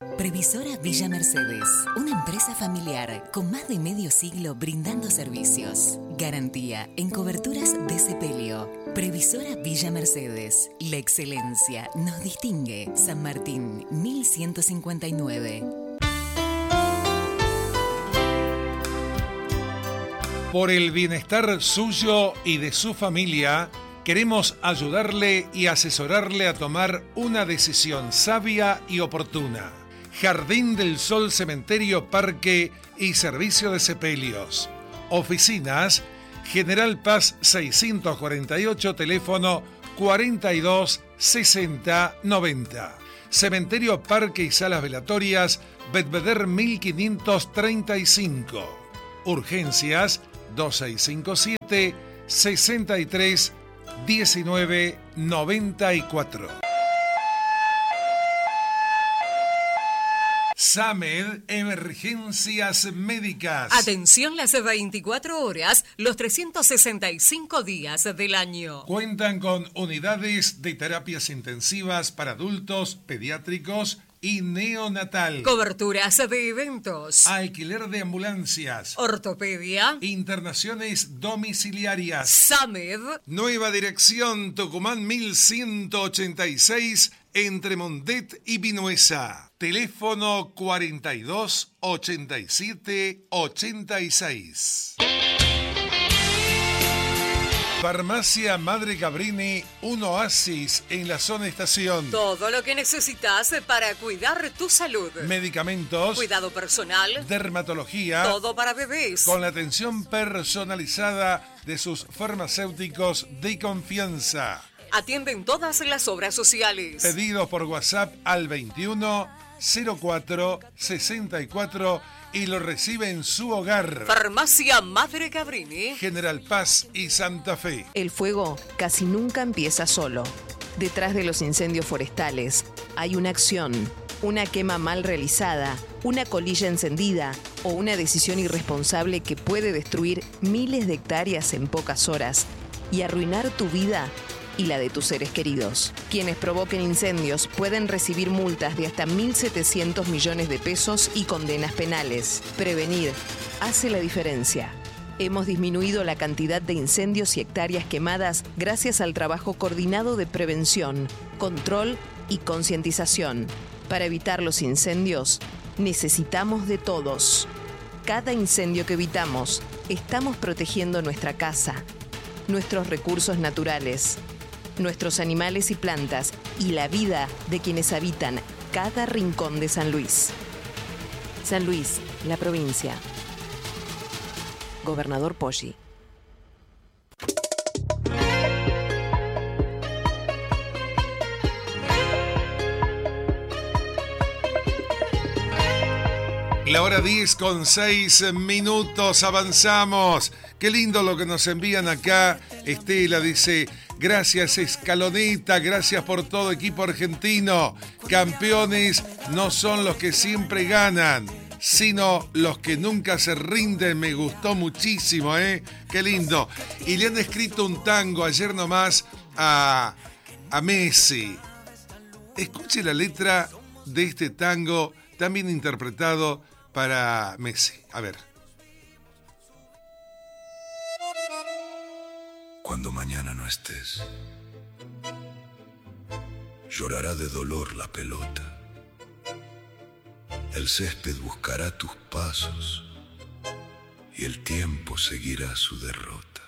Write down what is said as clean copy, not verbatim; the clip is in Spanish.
Previsora Villa Mercedes, una empresa familiar con más de medio siglo brindando servicios. Garantía en coberturas de sepelio. Previsora Villa Mercedes, la excelencia nos distingue. San Martín, 1159. Por el bienestar suyo y de su familia, queremos ayudarle y asesorarle a tomar una decisión sabia y oportuna. Jardín del Sol, Cementerio, Parque y Servicio de Sepelios. Oficinas, General Paz 648, teléfono 42 60 90. Cementerio, Parque y Salas Velatorias, Belvedere 1535. Urgencias 2657 63 19 94. SAMED, emergencias médicas. Atención las 24 horas, los 365 días del año. Cuentan con unidades de terapias intensivas para adultos, pediátricos y neonatal. Coberturas de eventos. Alquiler de ambulancias. Ortopedia. Internaciones domiciliarias. SAMED. Nueva dirección, Tucumán 1186, entre Mondet y Vinuesa. Teléfono 42 87 86. Farmacia Madre Cabrini, un oasis en la zona estación. Todo lo que necesitas para cuidar tu salud. Medicamentos. Cuidado personal. Dermatología. Todo para bebés. Con la atención personalizada de sus farmacéuticos de confianza. Atienden todas las obras sociales. Pedidos por WhatsApp al 21 04 64 y lo recibe en su hogar. Farmacia Madre Cabrini. General Paz y Santa Fe. El fuego casi nunca empieza solo. Detrás de los incendios forestales hay una acción, una quema mal realizada, una colilla encendida o una decisión irresponsable que puede destruir miles de hectáreas en pocas horas y arruinar tu vida y la de tus seres queridos. Quienes provoquen incendios pueden recibir multas de hasta 1.700 millones de pesos y condenas penales. Prevenir hace la diferencia. Hemos disminuido la cantidad de incendios y hectáreas quemadas gracias al trabajo coordinado de prevención, control y concientización. Para evitar los incendios, necesitamos de todos. Cada incendio que evitamos, estamos protegiendo nuestra casa, nuestros recursos naturales, nuestros animales y plantas y la vida de quienes habitan cada rincón de San Luis. San Luis, la provincia. Gobernador Poggi. La hora 10 con 6 minutos, avanzamos. Qué lindo lo que nos envían acá. Estela dice, gracias Escaloneta, gracias por todo equipo argentino. Campeones no son los que siempre ganan, sino los que nunca se rinden. Me gustó muchísimo, qué lindo. Y le han escrito un tango ayer nomás a Messi. Escuche la letra de este tango, también interpretado para Messi. A ver. Cuando mañana no estés, llorará de dolor la pelota. El césped buscará tus pasos y el tiempo seguirá su derrota.